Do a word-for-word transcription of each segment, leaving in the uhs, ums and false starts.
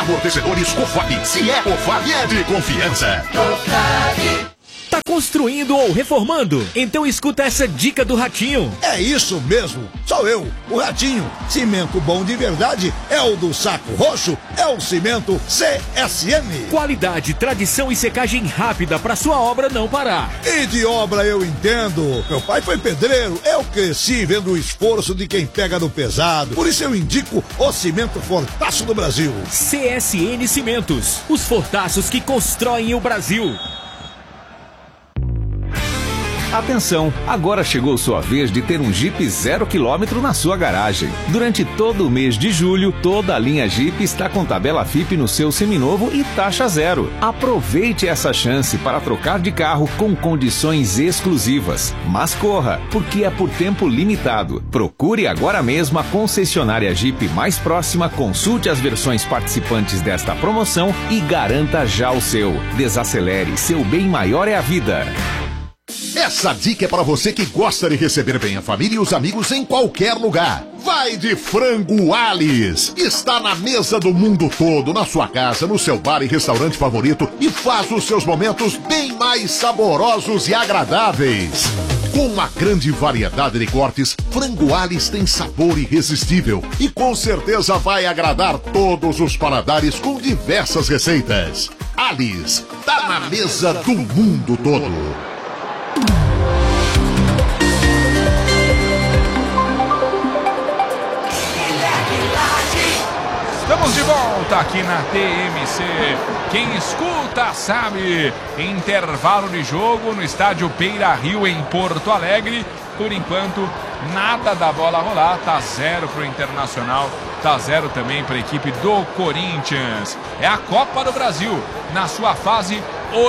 Amortecedores Cofap. Se é Cofap, é de confiança. Cofap. Tá construindo ou reformando? Então escuta essa dica do Ratinho. É isso mesmo, sou eu, o Ratinho. Cimento bom de verdade é o do Saco Roxo, é o cimento C S M. Qualidade, tradição e secagem rápida para sua obra não parar. E de obra eu entendo. Meu pai foi pedreiro, eu cresci vendo o esforço de quem pega no pesado. Por isso eu indico o cimento Fortaço do Brasil. C S N Cimentos, os fortaços que constroem o Brasil. Atenção, agora chegou sua vez de ter um Jeep zero quilômetro na sua garagem. Durante todo o mês de julho, toda a linha Jeep está com tabela F I P no seu seminovo e taxa zero. Aproveite essa chance para trocar de carro com condições exclusivas. Mas corra, porque é por tempo limitado. Procure agora mesmo a concessionária Jeep mais próxima, consulte as versões participantes desta promoção e garanta já o seu. Desacelere, seu bem maior é a vida. Essa dica é para você que gosta de receber bem a família e os amigos em qualquer lugar. Vai de Frango Alice. Está na mesa do mundo todo, na sua casa, no seu bar e restaurante favorito e faz os seus momentos bem mais saborosos e agradáveis. Com uma grande variedade de cortes, Frango Alice tem sabor irresistível e com certeza vai agradar todos os paladares com diversas receitas. Alice, tá na mesa do mundo todo. Estamos de volta aqui na T M C. Quem escuta sabe. Intervalo de jogo no estádio Beira-Rio em Porto Alegre. Por enquanto, nada da bola rolar. Tá zero pro Internacional. Tá zero também para a equipe do Corinthians. É a Copa do Brasil na sua fase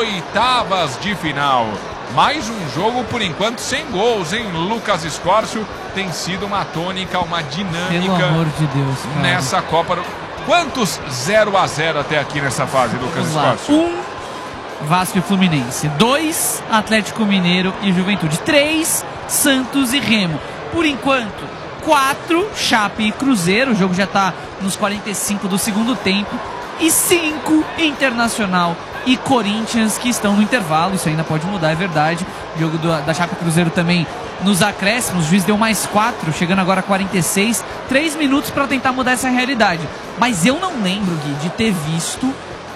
oitavas de final. Mais um jogo, por enquanto, sem gols, hein? Lucas Escórcio tem sido uma tônica, uma dinâmica. Pelo amor de Deus, cara. Nessa Copa do... Quantos zero a zero até aqui nessa fase, Lucas Escórcio? Um, Vasco e Fluminense. Dois, Atlético Mineiro e Juventude. Três, Santos e Remo. Por enquanto, quatro, Chape e Cruzeiro. O jogo já está nos quarenta e cinco do segundo tempo. E cinco, Internacional e Corinthians, que estão no intervalo. Isso ainda pode mudar, é verdade. O jogo do, da Chape Cruzeiro também nos acréscimos. O juiz deu mais quatro, chegando agora a quarenta e seis. Três minutos para tentar mudar essa realidade. Mas eu não lembro, Gui, de ter visto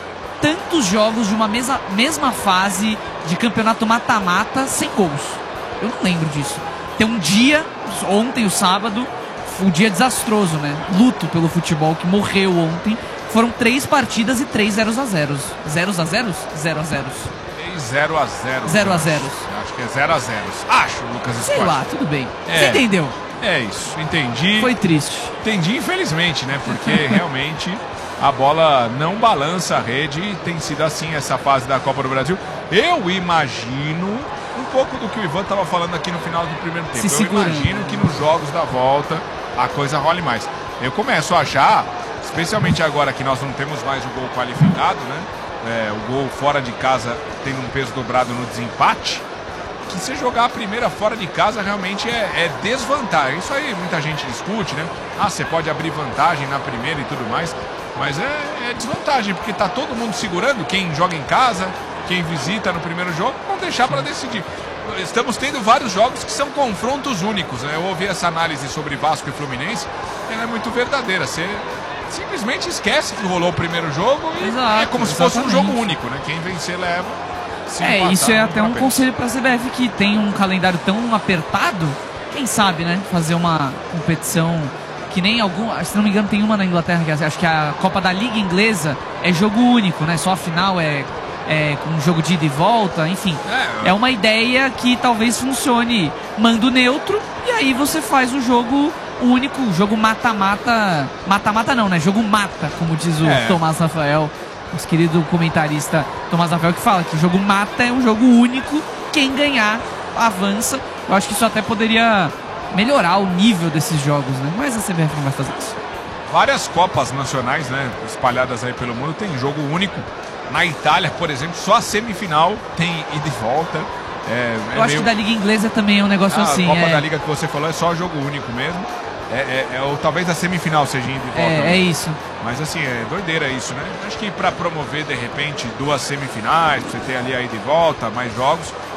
tantos jogos de uma mesa, mesma fase de campeonato mata-mata sem gols. Eu não lembro disso. Tem um dia, ontem, o sábado, um dia desastroso, né? Luto pelo futebol que morreu ontem. Foram três partidas e três zeros a zeros. Zeros a zeros? Zero a zeros. Três zero a zero. Zero a zeros. Acho que é zero a zeros. Acho, Lucas Escórcio. Sei lá, tudo bem. É, Você entendeu? É isso, entendi. Foi triste. Entendi, infelizmente, né? Porque realmente a bola não balança a rede e tem sido assim essa fase da Copa do Brasil. Eu imagino um pouco do que o Ivan estava falando aqui no final do primeiro tempo. Se Eu imagino que nos jogos da volta a coisa role mais. Eu começo a achar, especialmente agora que nós não temos mais o gol qualificado, né? É, o gol fora de casa tendo um peso dobrado no desempate, que se jogar a primeira fora de casa realmente é, é desvantagem. Isso aí muita gente discute, né? Ah, você pode abrir vantagem na primeira e tudo mais, mas é, é desvantagem, porque tá todo mundo segurando, quem joga em casa, quem visita no primeiro jogo, vão deixar para decidir. Estamos tendo vários jogos que são confrontos únicos, né? Eu ouvi essa análise sobre Vasco e Fluminense, ela é muito verdadeira. Você simplesmente esquece que rolou o primeiro jogo e Exato, é como se fosse exatamente. um jogo único, né? Quem vencer leva. É, empatar, isso é até um conselho para a C B F, que tem um calendário tão apertado. Quem sabe, né? Fazer uma competição que nem algum... Se não me engano, tem uma na Inglaterra, que acho que a Copa da Liga Inglesa é jogo único, né? Só a final é, é com um jogo de ida e volta, enfim. É, é uma ideia que talvez funcione mando neutro, e aí você faz um jogo único, jogo mata-mata... Mata-mata não, né? Jogo mata, como diz o é. Tomás Rafael, nosso querido comentarista Tomás Rafael, que fala que o jogo mata é um jogo único, quem ganhar avança. Eu acho que isso até poderia melhorar o nível desses jogos, né? Mas a C B F não vai fazer isso. Várias Copas nacionais, né, espalhadas aí pelo mundo, tem jogo único. Na Itália, por exemplo, só a semifinal tem ida e volta. É, Eu é acho meio... que da Liga Inglesa também é um negócio ah, assim. A Copa é... da Liga que você falou é só jogo único mesmo. É, é, é, ou talvez a semifinal seja indo e volta. É, é isso. Mas assim, é doideira isso, né? Acho que para promover, de repente, duas semifinais, pra você ter ali a ida e volta, mais jogos,